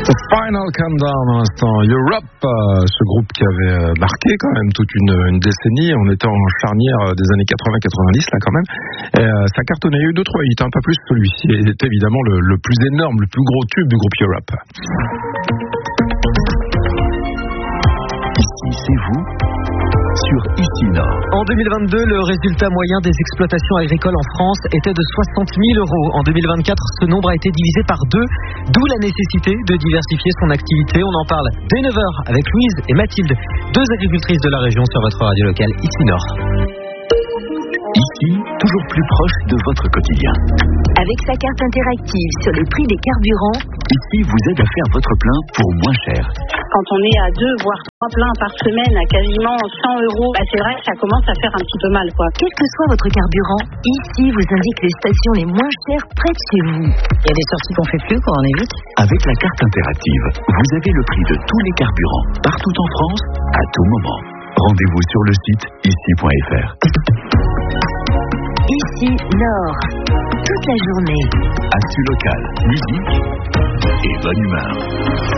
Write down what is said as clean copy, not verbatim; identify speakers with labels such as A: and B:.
A: Final Countdown à l'instant. Europe, ce groupe qui avait marqué quand même toute une décennie. On était en charnière des années 80-90 là quand même. Et, ça cartonnait. Il y a eu 2-3 hits, pas plus. Celui-ci était évidemment le plus énorme, le plus gros tube du groupe Europe.
B: Ici, c'est vous sur Ici Nord.
C: En 2022, le résultat moyen des exploitations agricoles en France était de 60 000 €. En 2024, ce nombre a été divisé par 2, d'où la nécessité de diversifier son activité. On en parle dès 9h avec Louise et Mathilde, 2 agricultrices de la région sur votre radio locale Ici Nord.
B: Ici, toujours plus proche de votre quotidien.
D: Avec sa carte interactive sur le prix des carburants,
B: Ici vous aide à faire votre plein pour moins cher.
E: Quand on est à 2 voire 3 pleins par semaine à quasiment 100 €, c'est vrai que ça commence à faire un petit peu mal, quoi.
D: quel que soit votre carburant, Ici vous indique les stations les moins chères près de chez vous. Il y a des sorties qu'on fait plus quand on évite.
B: Avec la carte interactive, vous avez le prix de tous les carburants, partout en France, à tout moment. Rendez-vous sur le site ici.fr.
D: Ici Nord, toute la journée.
B: Actu local, musique et bonne humeur.